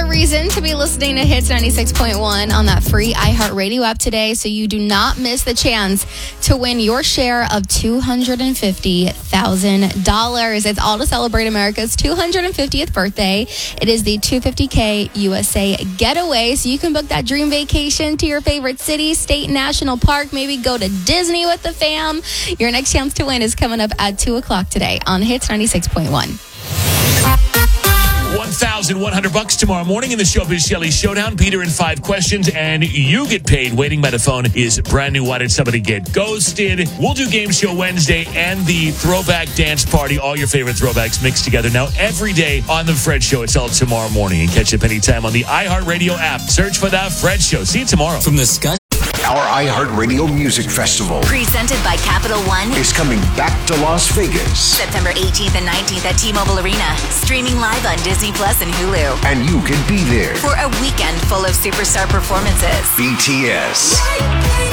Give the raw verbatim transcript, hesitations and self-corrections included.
reason to be listening to Hits ninety-six point one on that free iHeartRadio app today, so you do not miss the chance to win your share of two hundred fifty thousand dollars. It's all to celebrate America's two hundred fiftieth birthday. It is the two fifty K U S A Getaway, so you can book that dream vacation to your favorite city, state, national park, maybe go to Disney with the fam. Your next chance to win is coming up at two o'clock today on Hits ninety-six point one. one thousand one hundred bucks tomorrow morning in the Showbiz Shelly Showdown. Peter in five questions, and you get paid. Waiting by the phone is brand new Why Did Somebody Get Ghosted? We'll do Game Show Wednesday and the Throwback Dance Party. All your favorite throwbacks mixed together now every day on The Fred Show. It's all tomorrow morning. And catch up anytime on the iHeartRadio app. Search for The Fred Show. See you tomorrow. From the Scott. Our iHeartRadio Music Festival presented by Capital One is coming back to Las Vegas. September eighteenth and nineteenth at T-Mobile Arena. Streaming live on Disney Plus and Hulu. And you can be there for a weekend full of superstar performances. B T S.